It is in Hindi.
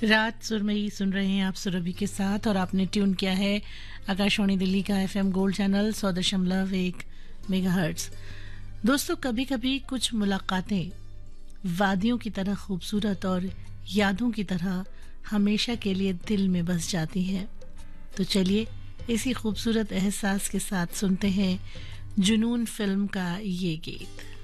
रात सुरमई सुन रहे हैं आप सुरभि के साथ और आपने ट्यून किया है आकाशवाणी दिल्ली का एफएम गोल्ड चैनल 100.1 मेगाहर्ट्ज। दोस्तों, कभी कभी कुछ मुलाकातें वादियों की तरह खूबसूरत और यादों की तरह हमेशा के लिए दिल में बस जाती हैं। तो चलिए इसी खूबसूरत एहसास के साथ सुनते हैं जुनून फिल्म का ये गीत।